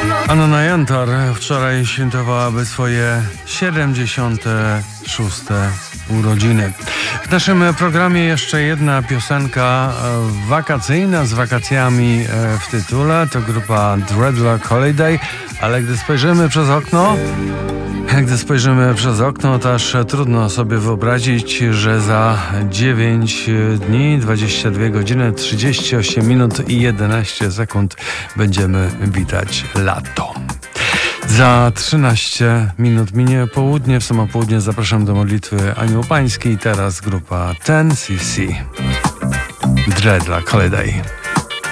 Anna Jantar wczoraj świętowałaby swoje 76. urodziny. W naszym programie jeszcze jedna piosenka wakacyjna z wakacjami w tytule. To grupa Dreadlock Holiday, ale gdy spojrzymy przez okno, to aż trudno sobie wyobrazić, że za 9 dni, 22 godziny, 38 minut i 11 sekund będziemy witać lato. Za 13 minut minie południe, w samo południe zapraszam do modlitwy Anioł Pański. Teraz grupa 10cc Dreadlock Holiday.